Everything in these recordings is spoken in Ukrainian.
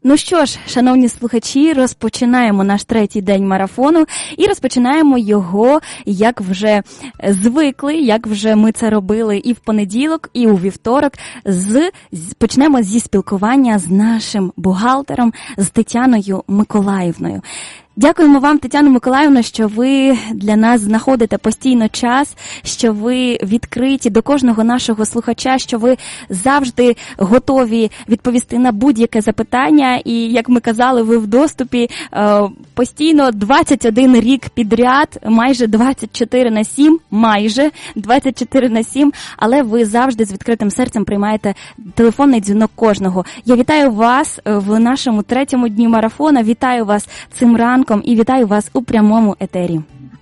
Ну що ж, шановні слухачі, розпочинаємо наш третій день марафону і розпочинаємо його, як вже звикли, як вже ми це робили і в понеділок, і у вівторок. Почнемо зі спілкування з нашим бухгалтером, з Тетяною Миколаївною. Дякуємо вам, Тетяно Миколаївно, що ви для нас знаходите постійно час, що ви відкриті до кожного нашого слухача, що ви завжди готові відповісти на будь-яке запитання. І, як ми казали, ви в доступі постійно 21 рік підряд, майже 24/7, але ви завжди з відкритим серцем приймаєте телефонний дзвінок кожного. Я вітаю вас в нашому третьому дні марафона, вітаю вас цим ранком і вітаю вас у прямому етері.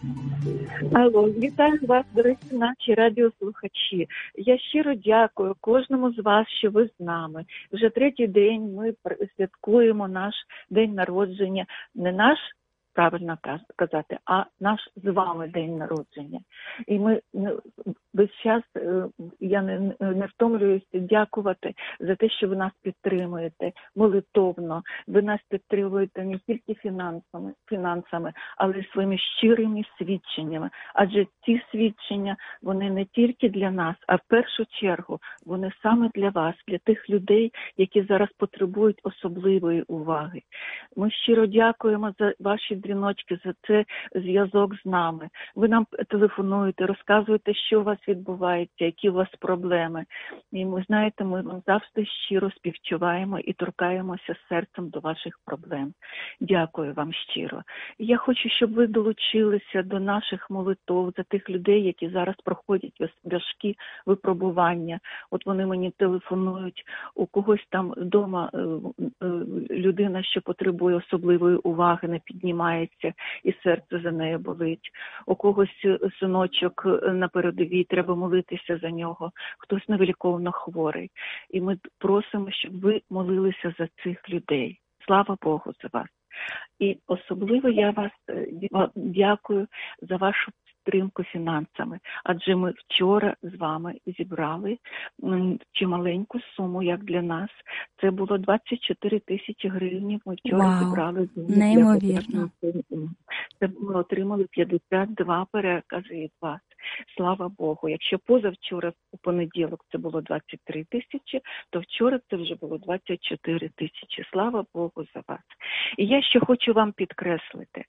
Алло, вітаю вас, дорогі наші радіослухачі. Я щиро дякую кожному з вас, що ви з нами. Вже третій день ми святкуємо наш день народження, не наш, правильно казати, а наш з вами день народження. І ми весь час, я не втомлююся дякувати за те, що ви нас підтримуєте молитовно. Ви нас підтримуєте не тільки фінансами, але й своїми щирими свідченнями. Адже ці свідчення, вони не тільки для нас, а в першу чергу вони саме для вас, для тих людей, які зараз потребують особливої уваги. Ми щиро дякуємо за ваші дзвіночки, за це зв'язок з нами. Ви нам телефонуєте, розказуєте, що у вас відбувається, які у вас проблеми. І ми, знаєте, ми вам завжди щиро співчуваємо і торкаємося серцем до ваших проблем. Дякую вам щиро. Я хочу, щоб ви долучилися до наших молитов за тих людей, які зараз проходять важкі випробування. От вони мені телефонують, у когось там вдома людина, що потребує особливої уваги, не піднімається і серце за нею болить. У когось синочок на передовій, треба молитися за нього. Хтось невиліковно хворий. І ми просимо, щоб ви молилися за цих людей. Слава Богу за вас. І особливо я вас дякую за вашу підтримку фінансами. Адже ми вчора з вами зібрали чималеньку суму, як для нас. Це було 24 тисячі гривень. Ми вчора зібрали. Неймовірно. Це ми отримали 52 перекази від вас. Слава Богу. Якщо позавчора у понеділок це було 23 тисячі, то вчора це вже було 24 тисячі. Слава Богу за вас. І я ще хочу вам підкреслити.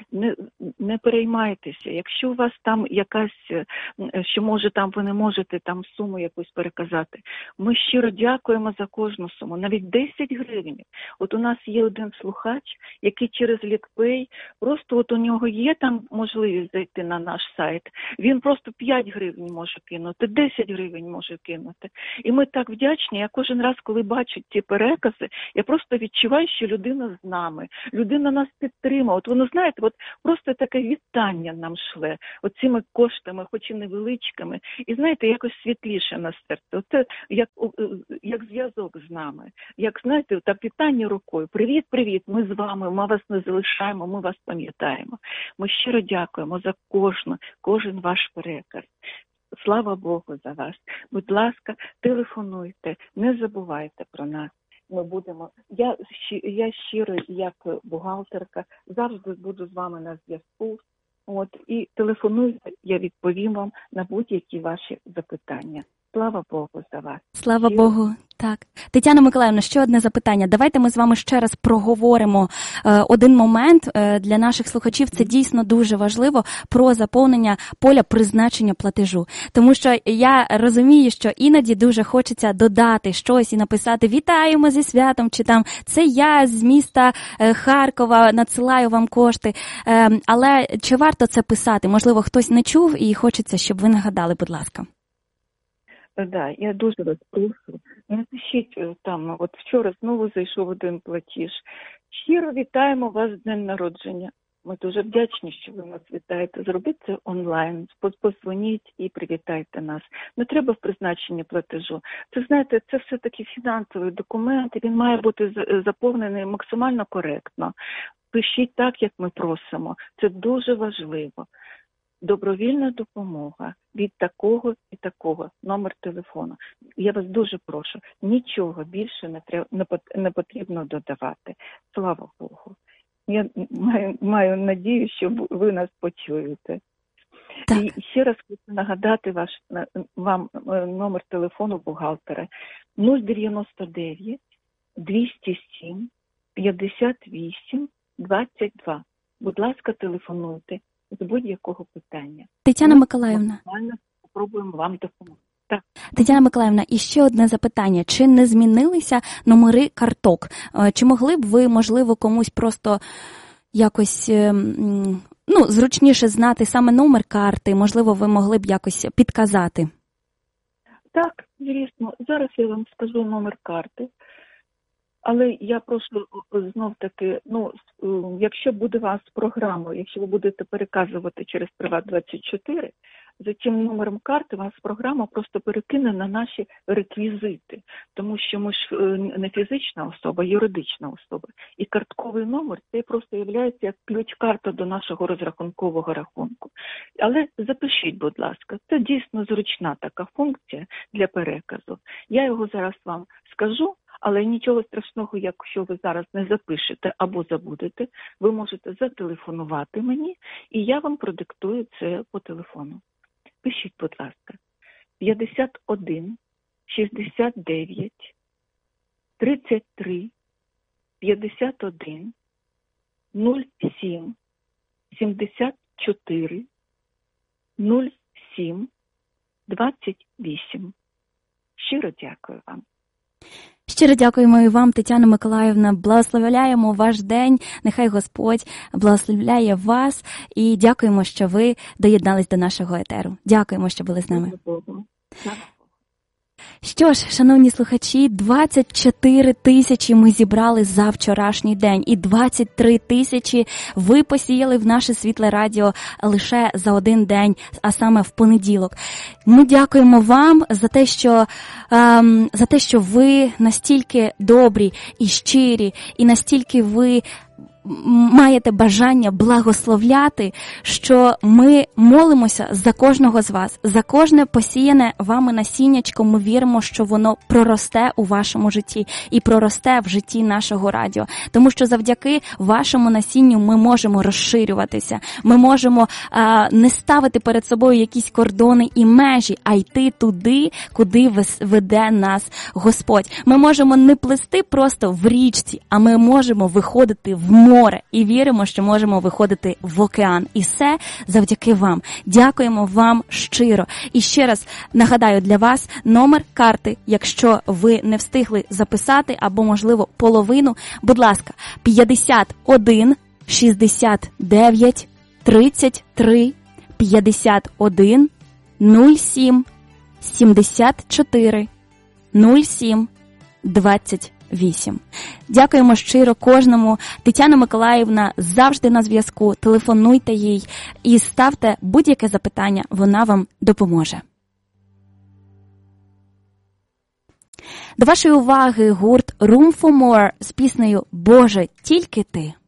Не переймайтеся. Якщо у вас там якась, що може там ви не можете там суму якусь переказати, ми щиро дякуємо за кожну суму. Навіть 10 гривень. От у нас є один слухач, який через Лікпей, просто от у нього є там можливість зайти на наш сайт. Він просто 5 гривень може кинути, 10 гривень може кинути. І ми так вдячні. Я кожен раз, коли бачу ці перекази, я просто відчуваю, що людина з нами. Людина нас підтримує. От воно, знаєте, от просто таке вітання нам шле. Оціми коштами, хоч і невеличкими. І, знаєте, якось світліше на серце. Оце як зв'язок з нами. Як, знаєте, так вітання рукою. Привіт, привіт, ми з вами, ми вас не залишаємо, ми вас пам'ятаємо. Ми щиро дякуємо за кожен ваш переказ. Слава Богу за вас. Будь ласка, телефонуйте, не забувайте про нас. Ми будемо. Я щиро, як бухгалтерка, завжди буду з вами на зв'язку. От, і телефонуйте, я відповім вам на будь-які ваші запитання. Слава Богу за вас. Слава Богу, так. Тетяно Миколаївно, ще одне запитання. Давайте ми з вами ще раз проговоримо один момент для наших слухачів. Це дійсно дуже важливо про заповнення поля призначення платежу. Тому що я розумію, що іноді дуже хочеться додати щось і написати «Вітаємо зі святом» чи там «Це я з міста Харкова надсилаю вам кошти». Але чи варто це писати? Можливо, хтось не чув і хочеться, щоб ви нагадали, будь ласка. Да, я дуже вас прошу. Не пишіть там, от вчора знову зайшов один платіж. Щиро вітаємо вас з днем народження. Ми дуже вдячні, що ви нас вітаєте. Зробіть це онлайн, позвоніть і привітайте нас. Не треба в призначенні платежу. Це, знаєте, це все-таки фінансовий документ, і він має бути заповнений максимально коректно. Пишіть так, як ми просимо. Це дуже важливо. добровільна допомога від такого і такого, номер телефону. Я вас дуже прошу, нічого більше не потрібно додавати. Слава Богу. Я маю надію, що ви нас почуєте. Так. І ще раз хочу нагадати вам номер телефону бухгалтера 099 207 58 22. Будь ласка, телефонуйте з будь-якого питання. Тетяна Миколаївна. Ми спробуємо вам допомогти. Так. Тетяна Миколаївна, і ще одне запитання. Чи не змінилися номери карток? Чи могли б ви, можливо, комусь просто якось зручніше знати саме номер карти? Можливо, ви могли б якось підказати? Так, звісно. Зараз я вам скажу номер карти. Але я прошу знов-таки, якщо буде у вас програма, якщо ви будете переказувати через Приват24, за цим номером карти вас програма просто перекине на наші реквізити, тому що ми ж не фізична особа, а юридична особа. І картковий номер – це просто є як ключ-карта до нашого розрахункового рахунку. Але запишіть, будь ласка, це дійсно зручна така функція для переказу. Я його зараз вам скажу. Але нічого страшного, якщо ви зараз не запишете або забудете, ви можете зателефонувати мені, і я вам продиктую це по телефону. Пишіть, будь ласка, 51 69 33 51 07 74 07 28. Щиро дякую вам. Щиро дякуємо і вам, Тетяна Миколаївна. Благословляємо ваш день. Нехай Господь благословляє вас. І дякуємо, що ви доєднались до нашого етеру. Дякуємо, що були з нами. Що ж, шановні слухачі, 24 тисячі ми зібрали за вчорашній день. І 23 тисячі ви посіяли в наше світле радіо лише за один день, а саме в понеділок. Ми дякуємо вам за те, що ви настільки добрі і щирі, і настільки ви маєте бажання благословляти, що ми молимося за кожного з вас, за кожне посіяне вами насіннячко. Ми віримо, що воно проросте у вашому житті і проросте в житті нашого радіо. Тому що завдяки вашому насінню ми можемо розширюватися, ми можемо не ставити перед собою якісь кордони і межі, а йти туди, куди веде нас Господь. Ми можемо не плисти просто в річці, а ми можемо виходити в море. І віримо, що можемо виходити в океан. І все завдяки вам. Дякуємо вам щиро. І ще раз нагадаю для вас номер карти, якщо ви не встигли записати, або, можливо, половину. Будь ласка, 51 69 33 51 07 74 07 28. Дякуємо щиро кожному. Тетяна Миколаївна завжди на зв'язку. Телефонуйте їй і ставте будь-яке запитання, вона вам допоможе. До вашої уваги гурт Room for More з піснею «Боже, тільки ти».